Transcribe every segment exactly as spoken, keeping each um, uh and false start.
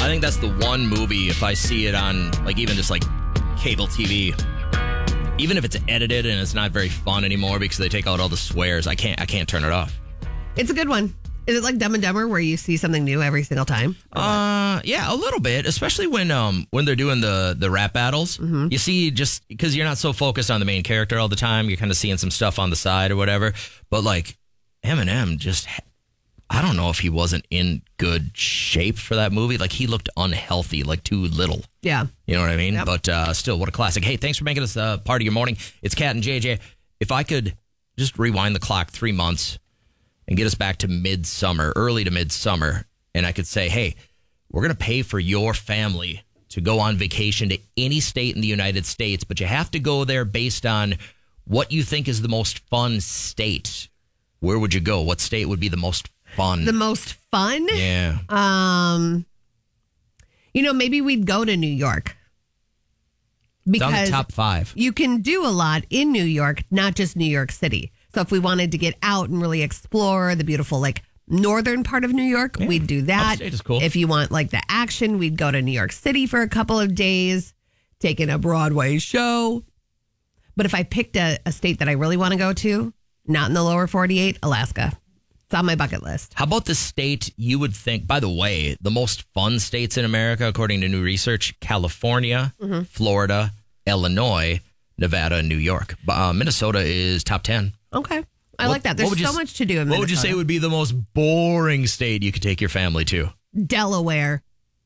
I think that's the one movie, if I see it on, like, even just, like, cable T V, even if it's edited and it's not very fun anymore because they take out all the swears, I can't I can't turn it off. It's a good one. Is it like Dumb and Dumber where you see something new every single time? Uh, yeah, a little bit, especially when um when they're doing the the rap battles. Mm-hmm. You see, just because you're not so focused on the main character all the time, you're kind of seeing some stuff on the side or whatever. But like Eminem, just I don't know if he wasn't in good shape for that movie. Like he looked unhealthy, like too little. Yeah, you know what I mean. Yep. But uh, still, what a classic! Hey, thanks for making this uh, part of your morning. It's Kat and J J. If I could just rewind the clock three months. And get us back to midsummer, early to midsummer. And I could say, hey, we're going to pay for your family to go on vacation to any state in the United States, but you have to go there based on what you think is the most fun state. Where would you go? What state would be the most fun? The most fun? Yeah. Um, you know, maybe we'd go to New York. Because it's on the top five. You can do a lot in New York, not just New York City. So if we wanted to get out and really explore the beautiful, like, northern part of New York, yeah. we'd do that. Upstate is cool. If you want, like, the action, we'd go to New York City for a couple of days, take in a Broadway show. But if I picked a, a state that I really want to go to, not in the lower forty-eight, Alaska. It's on my bucket list. How about the state you would think, by the way, the most fun states in America, according to new research, California, mm-hmm. Florida, Illinois, Nevada, and New York. Uh, Minnesota is top ten. Okay. I what, like that. There's so you, much to do in Minnesota. What would you say would be the most boring state you could take your family to? Delaware.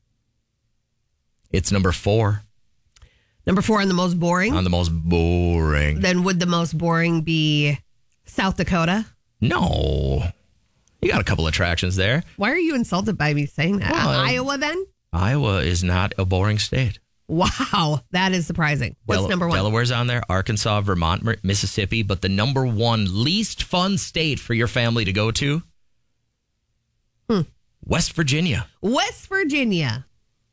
It's number four. Number four on the most boring? On the most boring. Then would the most boring be South Dakota? No. You got a couple attractions there. Why are you insulted by me saying that? Well, uh, Iowa then? Iowa is not a boring state. Wow, that is surprising. What's Del- number one? Delaware's on there, Arkansas, Vermont, Mississippi, but the number one least fun state for your family to go to? Hmm. West Virginia. West Virginia.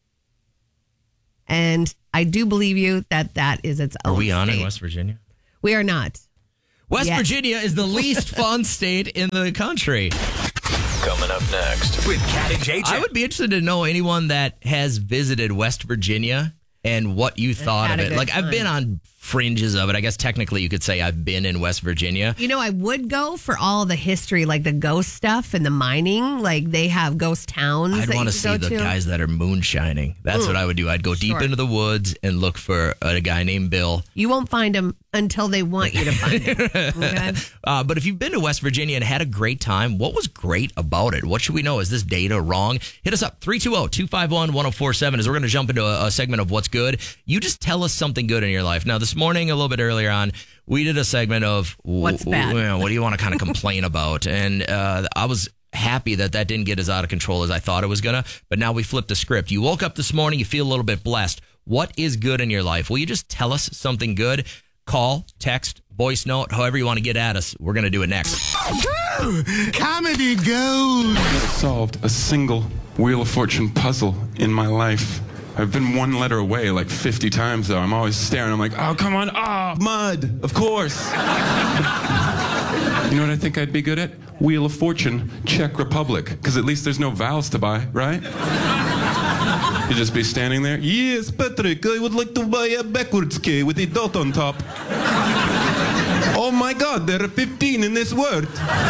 And I do believe you that that is its own Are we on state. in West Virginia? We are not. West Yes. Virginia is the least fun state in the country. Coming up next with Kat and J J. I would be interested to know anyone that has visited West Virginia and what you thought of Had a it. good Like, I've time. been on fringes of it. I guess technically you could say I've been in West Virginia. You know, I would go for all the history, like the ghost stuff and the mining. Like they have ghost towns. I'd that want you to can see go the to. guys that are moonshining. That's Mm. what I would do. I'd go deep Sure. into the woods and look for a guy named Bill. You won't find them until they want you to find them. Okay? Uh, but if you've been to West Virginia and had a great time, what was great about it? What should we know? Is this data wrong? Hit us up, three two zero, two five one, one zero four seven, as we're going to jump into a, a segment of what's good. You just tell us something good in your life. Now, this morning, a little bit earlier on, we did a segment of What's w- bad? w- what do you want to kind of complain about? And uh, I was happy that that didn't get as out of control as I thought it was going to. But now we flipped the script. You woke up this morning, you feel a little bit blessed. What is good in your life? Will you just tell us something good? Call, text, voice note, however you want to get at us. We're going to do it next. Comedy gold. I've solved a single Wheel of Fortune puzzle in my life. I've been one letter away like fifty times, though. I'm always staring. I'm like, oh, come on. Oh, mud. Of course. You know what I think I'd be good at? Wheel of Fortune, Czech Republic. Because at least there's no vowels to buy, right? You'd just be standing there. Yes, Patrick, I would like to buy a backwards K with a dot on top. Oh, my God, there are fifteen in this word.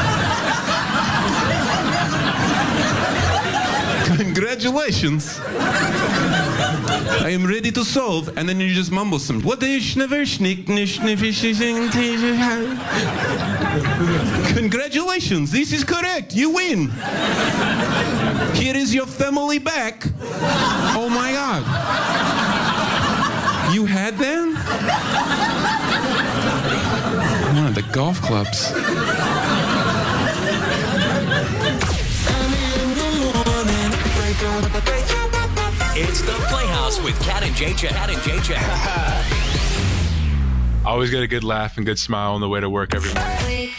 Congratulations. I am ready to solve. And then you just mumble some. What is never sneak Congratulations. This is correct. You win. Here is your family back. Oh my God. You had them? One of the golf clubs. It's the Playhouse with Kat and J J. Kat and J J. Always get a good laugh and good smile on the way to work every morning.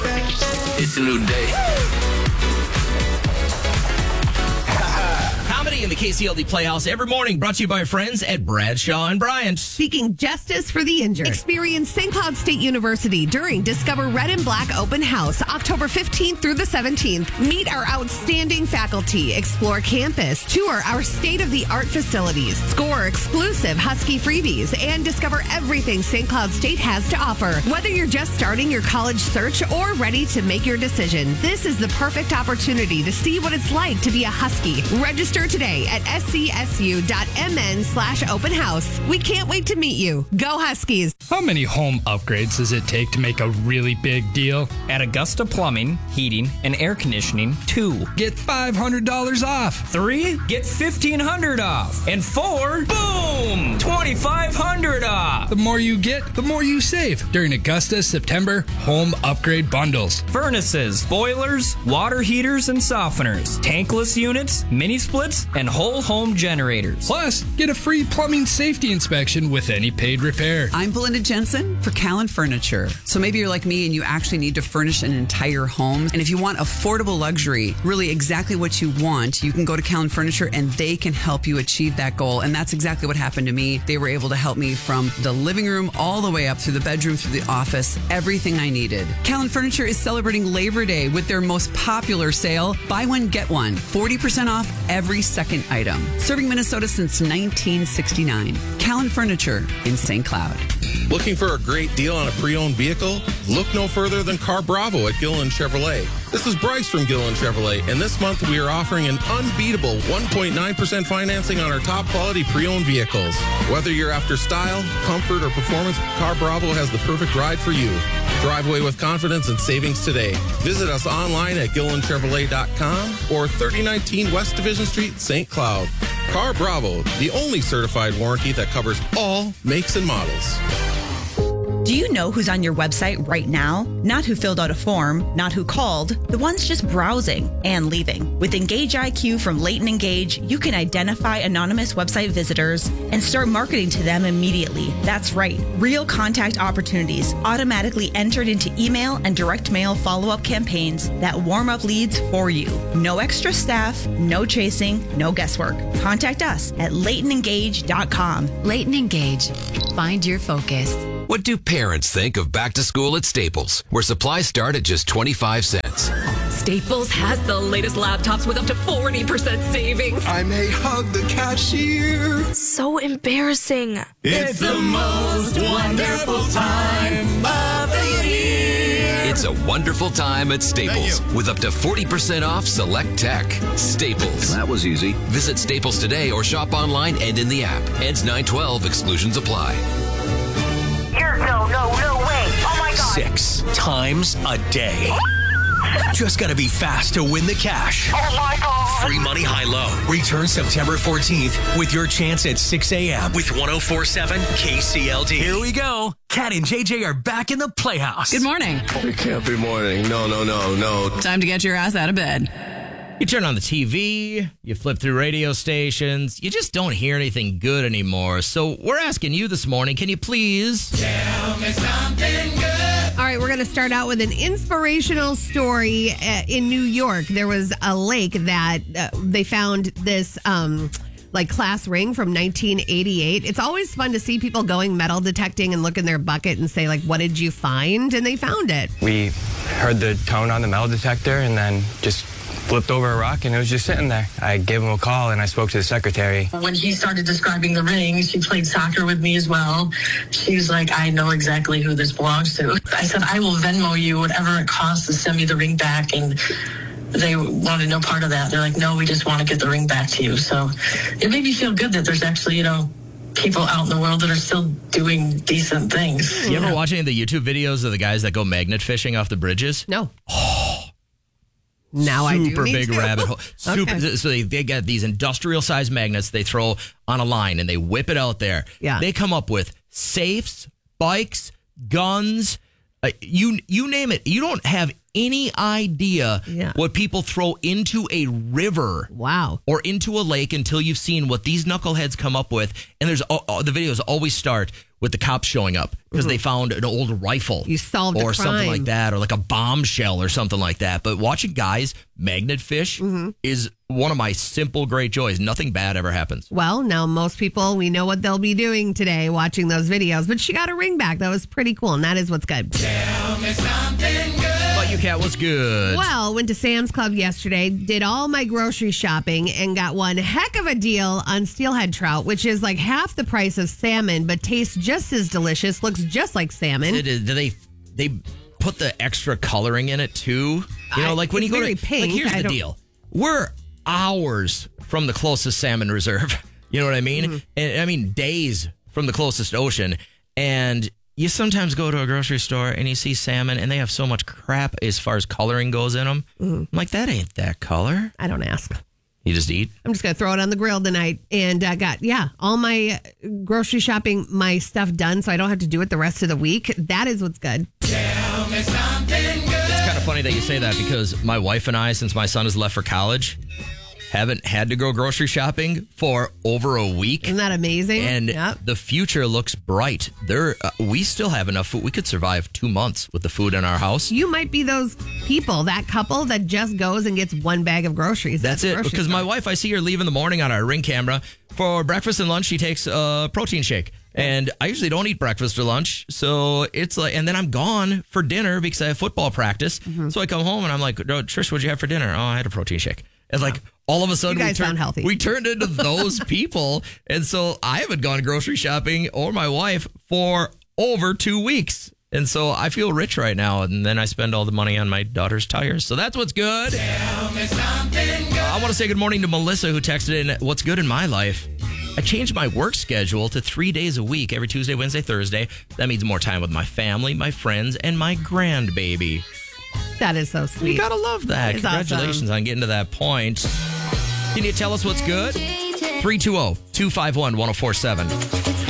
It's a new day. Comedy Katie in the K C L D Playhouse every morning, brought to you by our friends at Bradshaw and Bryant. Seeking justice for the injured. Experience Saint Cloud State University during Discover Red and Black Open House, October fifteenth through the seventeenth. Meet our outstanding faculty, explore campus, tour our state-of-the-art facilities, score exclusive Husky freebies, and discover everything Saint Cloud State has to offer. Whether you're just starting your college search or ready to make your decision, this is the perfect opportunity to see what it's like to be a Husky. Register today at scsu.mn slash open house. We can't wait to meet you. Go Huskies. How many home upgrades does it take to make a really big deal? At Augusta Plumbing, Heating, and Air Conditioning, two. Get five hundred dollars off. Three, get fifteen hundred dollars off. And four, boom, twenty-five hundred dollars off. The more you get, the more you save during Augusta's September home upgrade bundles. Furnaces, boilers, water heaters and softeners, tankless units, mini splits, and whole home generators. Plus, get a free plumbing safety inspection with any paid repair. I'm Belinda Jensen for Callan Furniture. So maybe you're like me and you actually need to furnish an entire home. And if you want affordable luxury, really exactly what you want, you can go to Callan Furniture and they can help you achieve that goal. And that's exactly what happened to me. They were able to help me from the living room all the way up through the bedroom, through the office, everything I needed. Callan Furniture is celebrating Labor Day with their most popular sale, buy one, get one, forty percent off every second item. Serving Minnesota since nineteen sixty-nine. Callan Furniture in Saint Cloud. Looking for a great deal on a pre-owned vehicle? Look no further than Car Bravo at Gilliland Chevrolet. This is Bryce from Gilliland Chevrolet, and this month we are offering an unbeatable one point nine percent financing on our top quality pre-owned vehicles. Whether you're after style, comfort, or performance, Car Bravo has the perfect ride for you. Drive away with confidence and savings today. Visit us online at gilliland chevrolet dot com or thirty nineteen West Division Street, Saint Cloud. Car Bravo, the only certified warranty that covers all makes and models. Do you know who's on your website right now? Not who filled out a form, not who called, the ones just browsing and leaving. With Engage I Q from Leighton Engage, you can identify anonymous website visitors and start marketing to them immediately. That's right. Real contact opportunities automatically entered into email and direct mail follow-up campaigns that warm up leads for you. No extra staff, no chasing, no guesswork. Contact us at leighton engage dot com. Leighton Engage. Find your focus. What do parents think of back to school at Staples, where supplies start at just twenty-five cents? Staples has the latest laptops with up to forty percent savings. I may hug the cashier. So embarrassing. It's the most wonderful time of the year. It's a wonderful time at Staples with up to forty percent off select tech. Staples. That was easy. Visit Staples today or shop online and in the app. Ends nine twelve. Exclusions apply. You're no, no, no way. Oh my God. Six times a day. Just gotta be fast to win the cash. Oh my God. Free money high-low. Return September fourteenth with your chance at six a.m. with one oh four point seven K C L D. Here we go. Kat and J J are back in the Playhouse. Good morning. It can't be morning. No, no, no, no. Time to get your ass out of bed. You turn on the T V, you flip through radio stations, you just don't hear anything good anymore. So we're asking you this morning, can you please tell me something good? All right, we're going to start out with an inspirational story. Uh, in New York, there was a lake that uh, they found this um, like class ring from nineteen eighty-eight. It's always fun to see people going metal detecting and look in their bucket and say, like, what did you find? And they found it. We heard the tone on the metal detector and then just flipped over a rock and it was just sitting there. I gave him a call and I spoke to the secretary. When he started describing the ring, she played soccer with me as well. She was like, I know exactly who this belongs to. I said, I will Venmo you whatever it costs to send me the ring back. And they wanted no part of that. They're like, no, we just want to get the ring back to you. So it made me feel good that there's actually, you know, people out in the world that are still doing decent things. You ever watch any of the YouTube videos of the guys that go magnet fishing off the bridges? No. Oh. Now I do. Super big too. rabbit hole. Super. Okay. So they, they get these industrial sized magnets they throw on a line and they whip it out there. Yeah. They come up with safes, bikes, guns, uh, you you name it. You don't have any idea yeah. what people throw into a river. Wow. Or into a lake until you've seen what these knuckleheads come up with. And there's uh, the videos always start with the cops showing up because Mhm. they found an old rifle. You solved a or something crime. like that, or like a bombshell or something like that. But watching guys magnet fish Mm-hmm. is one of my simple great joys. Nothing bad ever happens. Well, now most people, we know what they'll be doing today watching those videos, but she got a ring back. That was pretty cool, and that is what's good. Tell me something good. But you, Kat, what's good? Well, went to Sam's Club yesterday, did all my grocery shopping, and got one heck of a deal on steelhead trout, which is like half the price of salmon, but tastes just as delicious, looks just like salmon. It is- Do they they put the extra coloring in it too? You know, I- like when it's you go very to pink. like here's I the don't- deal. We're hours from the closest salmon reserve. You know what I mean? Mm-hmm. And I mean days from the closest ocean. And you sometimes go to a grocery store and you see salmon and they have so much crap as far as coloring goes in them. I'm like, that ain't that color. I don't ask. You just eat? I'm just going to throw it on the grill tonight. And I got, yeah, all my grocery shopping, my stuff done so I don't have to do it the rest of the week. That is what's good. Tell me something good. It's kind of funny that you say that because my wife and I, since my son has left for college, haven't had to go grocery shopping for over a week. Isn't that amazing? And Yep. the future looks bright. There, uh, we still have enough food. We could survive two months with the food in our house. You might be those people, that couple that just goes and gets one bag of groceries. That's it. Because my wife, I see her leave in the morning on our Ring camera. For breakfast and lunch, she takes a protein shake. And I usually don't eat breakfast or lunch. So it's like, and then I'm gone for dinner because I have football practice. Mm-hmm. So I come home and I'm like, oh, Trish, what'd you have for dinner? Oh, I had a protein shake. It's like all of a sudden You we, guys turn- sound healthy. we turned into those people. And so I haven't gone grocery shopping or my wife for over two weeks. And so I feel rich right now. And then I spend all the money on my daughter's tires. So that's what's good. Tell me something good. I want to say good morning to Melissa, who texted in, what's good in my life? I changed my work schedule to three days a week, every Tuesday, Wednesday, Thursday. That means more time with my family, my friends, and my grandbaby. That is so sweet. You gotta love that. It's Congratulations awesome. on getting to that point. Can you tell us what's good? three two zero, two five one, one zero four seven.